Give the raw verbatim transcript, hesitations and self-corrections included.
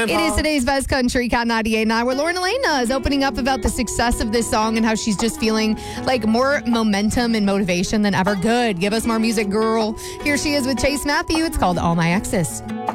It is today's best country, Cat ninety-eight point nine, where Lauren Elena is opening up about the success of this song and how she's just feeling like more momentum and motivation than ever. Good. Give us more music, girl. Here she is with Chase Matthew. It's called All My Exes.